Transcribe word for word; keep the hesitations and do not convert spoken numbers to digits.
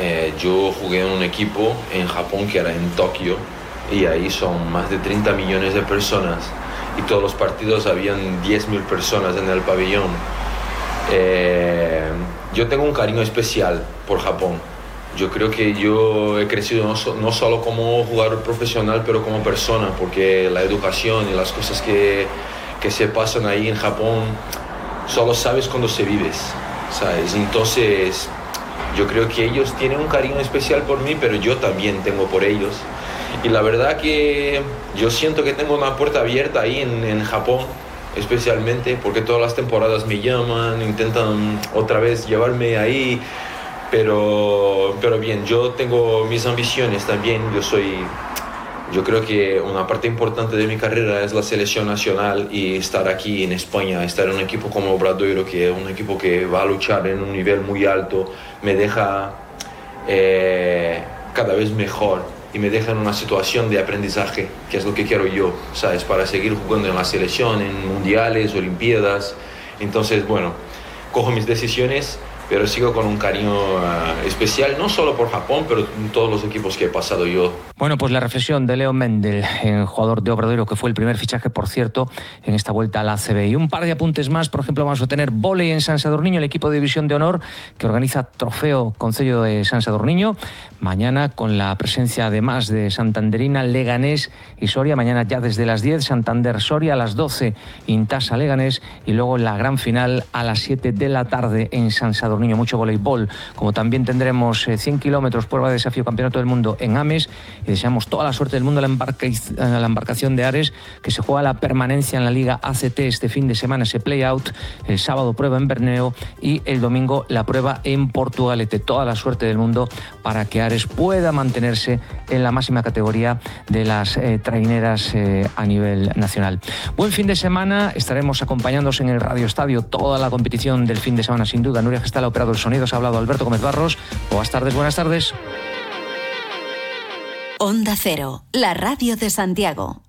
Eh, yo jugué en un equipo en Japón que era en Tokio y ahí son más de treinta millones de personas y todos los partidos habían diez mil personas en el pabellón. Eh, yo tengo un cariño especial por Japón. Yo creo que yo he crecido no, so, no solo como jugador profesional, pero como persona, porque la educación y las cosas que, que se pasan ahí en Japón solo sabes cuando se vives, ¿sabes? Entonces yo creo que ellos tienen un cariño especial por mí, pero yo también tengo por ellos. Y la verdad que yo siento que tengo una puerta abierta ahí en, en Japón, especialmente porque todas las temporadas me llaman, intentan otra vez llevarme ahí, pero, pero bien, yo tengo mis ambiciones también. Yo soy, yo creo que una parte importante de mi carrera es la selección nacional y estar aquí en España, estar en un equipo como Obradoiro, que es un equipo que va a luchar en un nivel muy alto, me deja eh, cada vez mejor y me deja en una situación de aprendizaje, que es lo que quiero yo, ¿sabes? Para seguir jugando en la selección, en mundiales, olimpiadas. Entonces, bueno, cojo mis decisiones, pero sigo con un cariño uh, especial, no solo por Japón, pero en todos los equipos que he pasado yo. Bueno, pues la reflexión de Leo Mendel, el jugador de Obradoiro, que fue el primer fichaje, por cierto, en esta vuelta a la A C B. Y un par de apuntes más. Por ejemplo, vamos a tener vóley en San Sadurniño, el equipo de División de Honor que organiza Trofeo Concello de San Sadurniño. Mañana con la presencia además de Santanderina, Leganés y Soria. Mañana ya desde las diez, Santander-Soria, a las doce, Intasa-Leganés. Y luego la gran final a las siete de la tarde en San Sadurniño. Mucho voleibol, como también tendremos eh, cien kilómetros, prueba de desafío Campeonato del Mundo en Ames. Y deseamos toda la suerte del mundo a la, embarca, a la embarcación de Ares, que se juega la permanencia en la Liga A C T este fin de semana, ese play-out. El sábado prueba en Bermeo y el domingo la prueba en Portugalete. Toda la suerte del mundo para que Ares pueda mantenerse en la máxima categoría de las eh, traineras eh, a nivel nacional. Buen fin de semana, estaremos acompañándoos en el Radio Estadio toda la competición del fin de semana, sin duda. Nuria Gestal ha operado el sonido, se ha hablado Alberto Gómez Barros. Buenas tardes, buenas tardes. Onda Cero, la radio de Santiago.